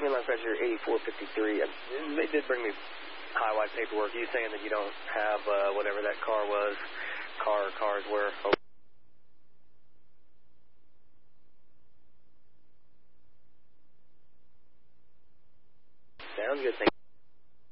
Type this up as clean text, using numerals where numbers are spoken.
me last night, you're 8453. They did bring me highway paperwork. You saying that you don't have whatever that car was, cars were. Sounds good. Thank you.